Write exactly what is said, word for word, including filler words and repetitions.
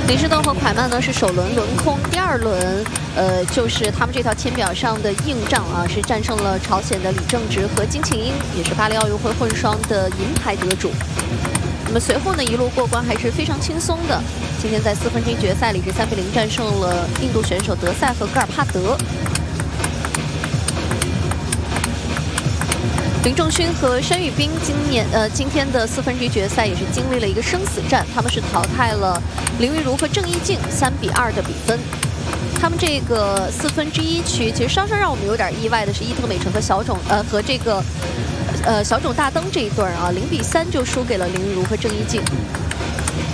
林诗栋和蒯曼呢是首轮轮空，第二轮，呃，就是他们这条签表上的硬仗啊，是战胜了朝鲜的李正直和金庆英，也是巴黎奥运会混双的银牌得主。那么随后呢，一路过关还是非常轻松的。今天在四分之一决赛里是三比零战胜了印度选手德赛和戈尔帕德。 林仲勋和申玉彬今年呃今天的四分之一决赛也是经历了一个生死战，他们是淘汰了林昀儒和郑义静三比二的比分。他们这个四分之一区，其实稍稍让我们有点意外的是，伊藤美诚和小种呃和这个呃小种大登这一对儿啊，零比三就输给了林昀儒和郑义静。